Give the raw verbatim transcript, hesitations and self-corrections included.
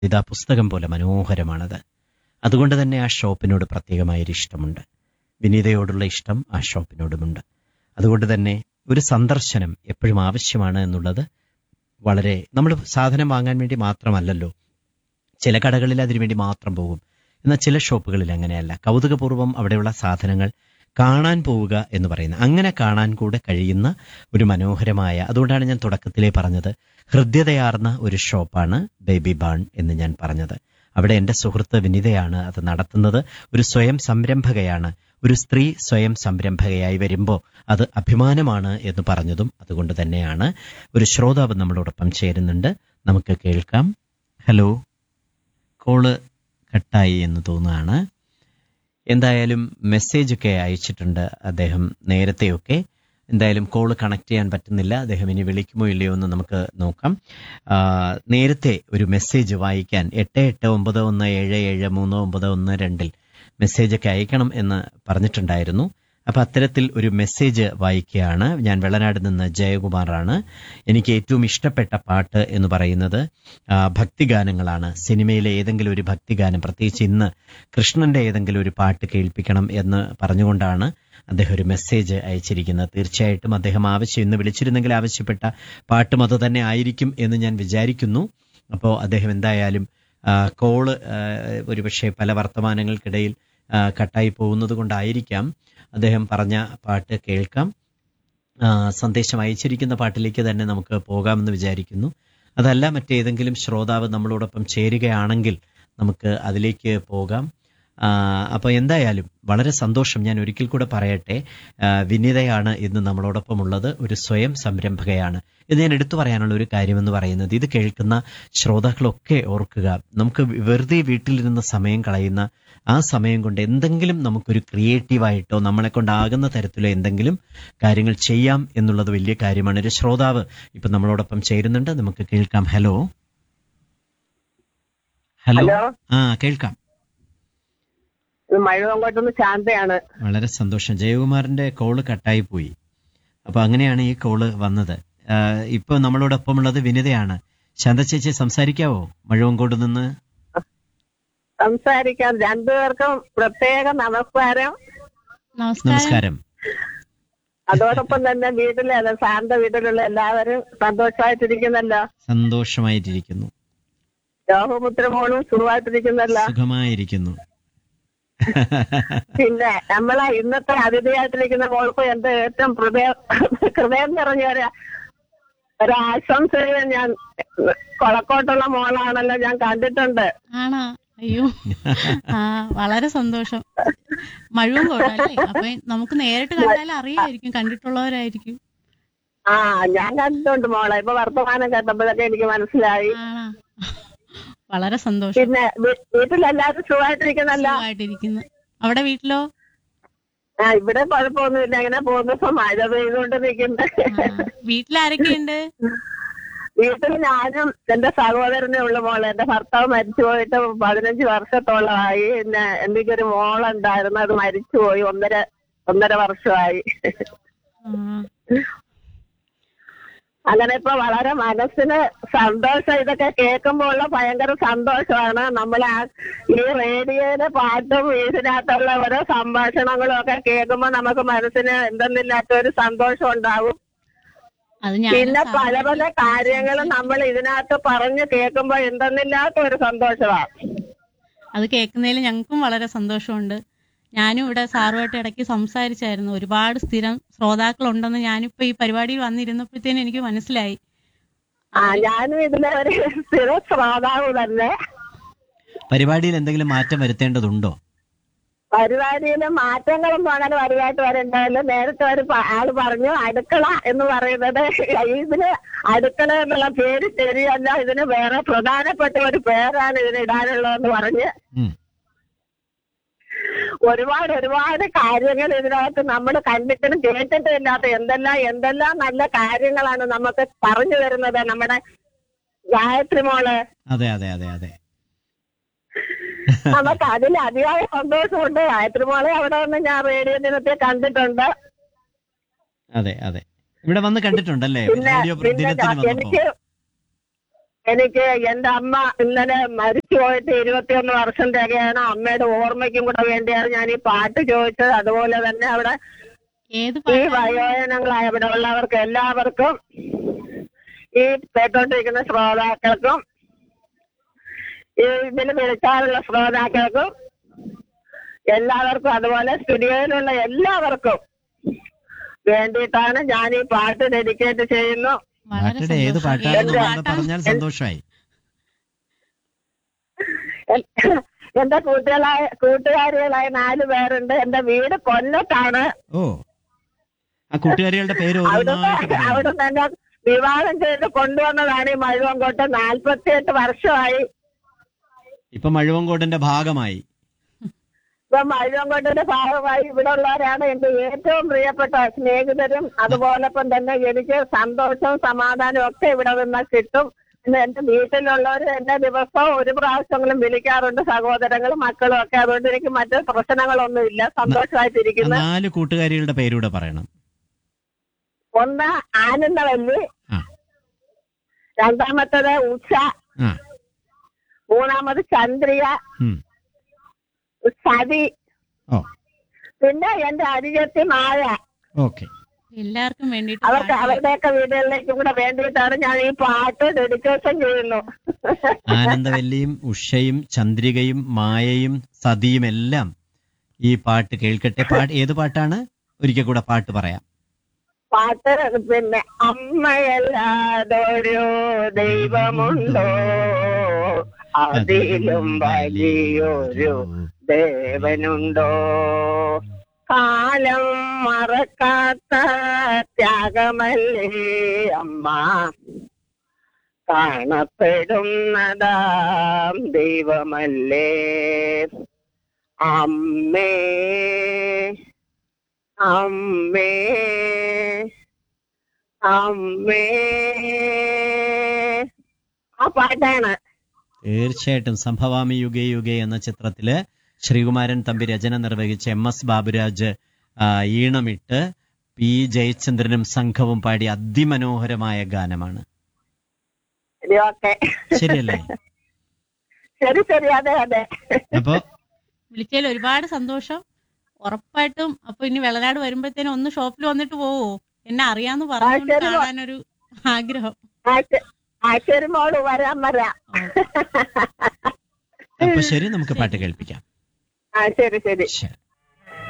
ഇതാ പുസ്തകം പോലെ മനോഹരമാണത്. അതുകൊണ്ട് തന്നെ ആ ഷോപ്പിനോട് പ്രത്യേകമായൊരു ഇഷ്ടമുണ്ട്. വിനീതയോടുള്ള ഇഷ്ടം ആ ഷോപ്പിനോടുമുണ്ട്. അതുകൊണ്ട് തന്നെ ഒരു സന്ദർശനം എപ്പോഴും ആവശ്യമാണ് എന്നുള്ളത് വളരെ, നമ്മൾ സാധനം വാങ്ങാൻ വേണ്ടി മാത്രമല്ലല്ലോ, ചില കടകളിൽ അതിനുവേണ്ടി മാത്രം പോകും. എന്നാൽ ചില ഷോപ്പുകളിൽ അങ്ങനെയല്ല. കൗതുകപൂർവ്വം അവിടെയുള്ള സാധനങ്ങൾ കാണാൻ പോവുക എന്ന് പറയുന്നത്, അങ്ങനെ കാണാൻ കൂടെ കഴിയുന്ന ഒരു മനോഹരമായ, അതുകൊണ്ടാണ് ഞാൻ തുടക്കത്തിലേ പറഞ്ഞത് ഹൃദ്യതയാർന്ന ഒരു ഷോപ്പാണ് ബേബി ബാൺ എന്ന് ഞാൻ പറഞ്ഞത്. അവിടെ എൻ്റെ സുഹൃത്ത് വിനിതയാണ് അത് നടത്തുന്നത്. ഒരു സ്വയം സംരംഭകയാണ്. ഒരു സ്ത്രീ സ്വയം സംരംഭകയായി വരുമ്പോൾ അത് അഭിമാനമാണ് എന്ന് പറഞ്ഞതും അതുകൊണ്ട് തന്നെയാണ്. ഒരു ശ്രോതാവ് നമ്മളോടൊപ്പം ചേരുന്നുണ്ട്, നമുക്ക് കേൾക്കാം. ഹലോ, കോള് കട്ടായി എന്ന് തോന്നുകയാണ്. എന്തായാലും മെസ്സേജൊക്കെ അയച്ചിട്ടുണ്ട് അദ്ദേഹം നേരത്തെയൊക്കെ. എന്തായാലും കോള് കണക്ട് ചെയ്യാൻ പറ്റുന്നില്ല. അദ്ദേഹം ഇനി വിളിക്കുമോ ഇല്ലയോ എന്ന് നമുക്ക് നോക്കാം. നേരത്തെ ഒരു മെസ്സേജ് വായിക്കാൻ എട്ട് എട്ട് ഒമ്പത് ഒന്ന് ഏഴ് ഏഴ് മൂന്ന് ഒമ്പത് ഒന്ന് രണ്ടിൽ മെസ്സേജൊക്കെ അയക്കണം എന്ന് പറഞ്ഞിട്ടുണ്ടായിരുന്നു. അപ്പം അത്തരത്തിൽ ഒരു മെസ്സേജ് വായിക്കുകയാണ്. ഞാൻ വെള്ളനാട് നിന്ന് ജയകുമാറാണ്. എനിക്ക് ഏറ്റവും ഇഷ്ടപ്പെട്ട പാട്ട് എന്ന് പറയുന്നത് ഭക്തിഗാനങ്ങളാണ്. സിനിമയിലെ ഏതെങ്കിലും ഒരു ഭക്തിഗാനം, പ്രത്യേകിച്ച് ഇന്ന് കൃഷ്ണന്റെ ഏതെങ്കിലും ഒരു പാട്ട് കേൾപ്പിക്കണം എന്ന് പറഞ്ഞുകൊണ്ടാണ് അദ്ദേഹം ഒരു മെസ്സേജ് അയച്ചിരിക്കുന്നത്. തീർച്ചയായിട്ടും അദ്ദേഹം ആവശ്യം, ഇന്ന് വിളിച്ചിരുന്നെങ്കിൽ ആവശ്യപ്പെട്ട പാട്ടും അത് തന്നെ ആയിരിക്കും എന്ന് ഞാൻ വിചാരിക്കുന്നു. അപ്പോൾ അദ്ദേഹം എന്തായാലും കോള് ഒരുപക്ഷെ പല വർത്തമാനങ്ങൾക്കിടയിൽ കട്ടായി പോകുന്നത് കൊണ്ടായിരിക്കാം അദ്ദേഹം പറഞ്ഞ പാട്ട് കേൾക്കാം. സന്ദേശം അയച്ചിരിക്കുന്ന പാട്ടിലേക്ക് തന്നെ നമുക്ക് പോകാമെന്ന് വിചാരിക്കുന്നു. അതല്ല മറ്റേതെങ്കിലും ശ്രോതാവ് നമ്മളോടൊപ്പം ചേരുകയാണെങ്കിൽ നമുക്ക് അതിലേക്ക് പോകാം. അപ്പോൾ എന്തായാലും വളരെ സന്തോഷം. ഞാൻ ഒരിക്കൽ കൂടെ പറയട്ടെ, വിനീതയാണ് ഇന്ന് നമ്മളോടൊപ്പം ഉള്ളത്. ഒരു സ്വയം സംരംഭകയാണ്. ഇത് ഞാൻ എടുത്തു പറയാനുള്ള ഒരു കാര്യമെന്ന് പറയുന്നത്, ഇത് കേൾക്കുന്ന ശ്രോതാക്കളൊക്കെ ഓർക്കുക, നമുക്ക് വെറുതെ വീട്ടിലിരുന്ന സമയം കളയുന്ന ആ സമയം കൊണ്ട് എന്തെങ്കിലും നമുക്കൊരു ക്രിയേറ്റീവായിട്ടോ നമ്മളെ കൊണ്ടാകുന്ന തരത്തിലോ എന്തെങ്കിലും കാര്യങ്ങൾ ചെയ്യാം എന്നുള്ളത് വലിയ കാര്യമാണ്. ഒരു ശ്രോതാവ് ഇപ്പൊ നമ്മളോടൊപ്പം ചേരുന്നുണ്ട്, നമുക്ക് കേൾക്കാം. ഹലോ ഹലോ ആ കേൾക്കാം. മഴവങ്കോട്ടൊന്ന് ശാന്തയാണ്. വളരെ സന്തോഷം. ജയകുമാറിന്റെ കോള് കട്ടായി പോയി. അപ്പൊ അങ്ങനെയാണ് ഈ കോള് വന്നത്. ഇപ്പൊ നമ്മളോടൊപ്പം ഉള്ളത് വിനിതയാണ്. ശാന്ത ചേച്ചി സംസാരിക്കാവോ? മഴവങ്കോട്ട് നിന്ന് സംസാരിക്കാം. രണ്ടുപേർക്കും പ്രത്യേക നമസ്കാരം. നമസ്കാരം. അതോടൊപ്പം തന്നെ വീട്ടിലെ ശാന്ത വീട്ടിലുള്ള എല്ലാവരും സന്തോഷമായിട്ടിരിക്കുന്നല്ലോ? സന്തോഷമായിട്ടിരിക്കുന്നു. രോഗമുദ്രമോളും സുഖമായിട്ടിരിക്കുന്നല്ലോ? സുഖമായിരിക്കുന്നു. പിന്നെ നമ്മളെ ഇന്നത്തെ അതിഥിയായിട്ടിരിക്കുന്ന മോൾക്ക് എന്റെ ഏറ്റവും ഹൃദയം ഹൃദയം നിറഞ്ഞ ഒരു ഒരാശംസയെ ഞാൻ, കൊളക്കോട്ടുള്ള മോളാണല്ലോ, ഞാൻ കണ്ടിട്ടുണ്ട്. ആണോ? അയ്യോ, ആ വളരെ സന്തോഷം. മഴവും കോട്ടല്ലേ, അപ്പൊ നമുക്ക് നേരിട്ട് കണ്ടാലും അറിയായിരിക്കും, കണ്ടിട്ടുള്ളവരായിരിക്കും. ആ ഞാൻ കണ്ടിട്ടുണ്ട് മോളെ. ഇപ്പൊ വർത്തമാനം കേട്ടപ്പോഴൊക്കെ എനിക്ക് മനസ്സിലായി. വളരെ സന്തോഷം. പിന്നെ വീട്ടിലെല്ലാരും സുഖമായിട്ടിരിക്കുന്നല്ലോ? സുഖമായിട്ടിരിക്കുന്നു. അവിടെ വീട്ടിലോ? ആ ഇവിടെ കുഴപ്പമൊന്നുമില്ല, ഇങ്ങനെ പോകുന്ന. ഇപ്പൊ മഴ പെയ്തുകൊണ്ട് നിൽക്കുന്നത്. വീട്ടിലാരൊക്കെയുണ്ട്? വീട്ടിൽ ഞാനും എന്റെ സഹോദരനെ ഉള്ള മോളെ. എന്റെ ഭർത്താവ് മരിച്ചു പോയിട്ട് പതിനഞ്ച് വർഷത്തോളമായി. പിന്നെ എനിക്കൊരു മോളുണ്ടായിരുന്നു, അത് മരിച്ചുപോയി. ഒന്നര ഒന്നര വർഷമായി. അങ്ങനെ ഇപ്പൊ വളരെ മനസ്സിന് സന്തോഷം. ഇതൊക്കെ കേൾക്കുമ്പോൾ ഭയങ്കര സന്തോഷമാണ്. നമ്മൾ ഈ റേഡിയോയിലെ പാട്ടും ഇതിനകത്തുള്ള ഓരോ സംഭാഷണങ്ങളും ഒക്കെ കേൾക്കുമ്പോൾ നമുക്ക് മനസ്സിന് എന്തെന്നില്ലാത്ത ഒരു സന്തോഷം ഉണ്ടാവും. പിന്നെ പല പല കാര്യങ്ങളും നമ്മൾ ഇതിനകത്ത് പറഞ്ഞു കേൾക്കുമ്പോൾ എന്തെന്നില്ലാത്ത ഒരു സന്തോഷമാണ്. അത് കേൾക്കുന്നതിൽ ഞങ്ങൾക്കും വളരെ സന്തോഷമുണ്ട്. ഞാനും ഇവിടെ സാറുമായിട്ട് ഇടയ്ക്ക് സംസാരിച്ചായിരുന്നു. ഒരുപാട് സ്ഥിരം ശ്രോതാക്കളുണ്ടെന്ന് ഞാനിപ്പോ ഈ പരിപാടിയിൽ വന്നിരുന്നപ്പോഴത്തേനും എനിക്ക് മനസ്സിലായി. ആ ഞാനും ഇതിലെ ഒരു സ്ഥിര ശ്രോതാവ് തന്നെ. പരിപാടിയിൽ എന്തെങ്കിലും മാറ്റം വരുത്തേണ്ടതുണ്ടോ? പരിപാടിയില് മാറ്റങ്ങളൊന്നും അങ്ങനെ വലുതായിട്ട് വരണ്ടല്ലോ. നേരത്തെ ഒരു ആള് പറഞ്ഞു അടുക്കള എന്ന് പറയുന്നത്, ഇതിന് അടുക്കള എന്നുള്ള പേര് ശരിയല്ല, ഇതിന് വേറെ പ്രധാനപ്പെട്ട ഒരു പേരാണ് ഇതിന് ഇടാനുള്ളതെന്ന് പറഞ്ഞ് ഒരുപാട് ഒരുപാട് കാര്യങ്ങൾ ഇതിനകത്ത് നമ്മൾ കണ്ടിട്ടും കേട്ടിട്ടും ഇല്ലാത്ത എന്തെല്ലാം എന്തെല്ലാം നല്ല കാര്യങ്ങളാണ് നമുക്ക് പറഞ്ഞു തരുന്നത് നമ്മുടെ ഗായത്രി മോള്. അതെ അതെ അതെ അതെ നമുക്ക് അതിൽ അതിയായ സന്തോഷമുണ്ട്. ഗായത്രി മോളെ അവിടെ വന്ന് ഞാൻ റേഡിയോ ദിനത്തെ കണ്ടിട്ടുണ്ട്. അതെ അതെ ഇവിടെ വന്ന് കണ്ടിട്ടുണ്ടല്ലേ? പിന്നെ എനിക്ക് എനിക്ക് എന്റെ അമ്മ ഇന്നലെ മരിച്ചു പോയിട്ട് ഇരുപത്തിയൊന്ന് വർഷം തികയാണ്. അമ്മയുടെ ഓർമ്മയ്ക്കും കൂടെ വേണ്ടിയാണ് ഞാൻ ഈ പാട്ട് ചോദിച്ചത്. അതുപോലെ തന്നെ അവിടെ ഏത് ഈ പാട്ടാണ്? വയോജനങ്ങളായ ഇവിടെ ഉള്ളവർക്ക് എല്ലാവർക്കും, ഈ കേട്ടോണ്ടിരിക്കുന്ന ശ്രോതാക്കൾക്കും, ഈ ഇതിൽ വിളിച്ചാലുള്ള ശ്രോതാക്കൾക്കും എല്ലാവർക്കും, അതുപോലെ സ്റ്റുഡിയോയിലുള്ള എല്ലാവർക്കും വേണ്ടിയിട്ടാണ് ഞാൻ ഈ പാട്ട് ഡെഡിക്കേറ്റ് ചെയ്യുന്നു. വളരെ പാട്ടിയുടെ ഏത് സന്തോഷം. പാട്ടാണ് ഏത് നമ്മളത് പാട്ടാ? പറഞ്ഞാൽ സന്തോഷമായി. എന്റെ കൂട്ടുകളായ കൂട്ടുകാരികളായ നാല് പേരുണ്ട്. എന്റെ വീട് കൊല്ലത്താണ്. ഓ, ആ കൂട്ടുകാരികളുടെ പേര് ഓരോന്നായിട്ട് അവിടുന്ന് പറയാമോ? അവിടുന്ന് എന്നെ വിവാഹം ചെയ്ത് കൊണ്ടുവന്നതാണ് ഈ മഴുവങ്കോട്ട്. നാൽപ്പത്തിയെട്ട് വർഷമായി. ഇപ്പൊ മഴുവങ്കോടിന്റെ ഭാഗമായി. ഇപ്പൊ മഴുവങ്കോട്ടിന്റെ ഭാഗമായി. ഇവിടെ ഉള്ളവരാണ് എന്റെ ഏറ്റവും പ്രിയപ്പെട്ട സ്നേഹിതരും. അതുപോലൊപ്പം തന്നെ എനിക്ക് സന്തോഷവും സമാധാനവും ഒക്കെ ഇവിടെ നിന്ന് കിട്ടും. പിന്നെ എന്റെ വീട്ടിലുള്ളവർ എന്നെ ദിവസവും ഒരു പ്രാവശ്യങ്ങളും വിളിക്കാറുണ്ട്, സഹോദരങ്ങളും മക്കളും ഒക്കെ. അതുകൊണ്ട് എനിക്ക് മറ്റു പ്രശ്നങ്ങളൊന്നും ഇല്ല, സന്തോഷമായിട്ടിരിക്കുന്നു. നാല് കൂട്ടുകാരികളുടെ പേരൂടെ പറയണം. ഒന്ന് ആനന്ദവല്ലി, ആ രണ്ടാമത്തത് ഉഷ, ആ മൂന്നാമത് ചന്ദ്രിക, ഉം. സതി, ഓ പിന്നെ എന്റെ അനുജത്തി മായ. ഓക്കെ. എല്ലാവർക്കും വേണ്ടിയിട്ട് അവർക്ക് പാട്ട് അവരുടെയൊക്കെ വീടുകളിലേക്കും കൂടെ വേണ്ടിയിട്ടാണ് ഞാൻ ഈ പാട്ട് ഡെഡിക്കേഷൻ ചെയ്യുന്നു. ആനന്ദവല്ലിയും ഉഷയും ചന്ദ്രികയും മായയും സതിയും എല്ലാം ഈ പാട്ട് കേൾക്കട്ടെ. പാട്ട് ഏത് പാട്ടാണ്? ഒരിക്കൽ കൂടെ പാട്ട് പറയാം. പാട്ട് പിന്നെ അമ്മയല്ലാതൊരു ദൈവമുണ്ടോ, അതിലും വലിയൊരു ദേവനുണ്ടോ, കാലം മറക്കാത്ത ത്യാഗമല്ലേ അമ്മ, കാണപ്പെടുന്നതാം ദൈവമല്ലേ അമ്മേ അമ്മേ അമ്മേ. ആ പാട്ടാണ്. തീർച്ചയായിട്ടും സംഭവാമി യുഗേ യുഗേ എന്ന ചിത്രത്തില് ശ്രീകുമാരൻ തമ്പി രചന നിർവഹിച്ച എം എസ് ബാബുരാജ് ആ, ഈണമിട്ട് പി ജയചന്ദ്രനും സംഘവും പാടി അതിമനോഹരമായ ഗാനമാണ്. ശരി, ഓക്കെ. ശരിയല്ലേ? ശരി ശരി, അതെ അതെ. അപ്പൊ വിളിച്ചതിൽ ഒരുപാട് സന്തോഷം. ഉറപ്പായിട്ടും അപ്പൊ ഇനി വെള്ളനാട് വരുമ്പോഴത്തേനും ഒന്ന് ഷോപ്പിൽ വന്നിട്ട് പോവോ? എന്നെ അറിയാന്ന് പറഞ്ഞുകൊണ്ട് ശരി. കാണാനൊരു ആഗ്രഹം. ആശരി മോള് വരാൻ വരാം. അപ്പൊ ശരി, നമുക്ക് പാട്ട് കേൾപ്പിക്കാം. ആ ശരി ശരി. ശരി.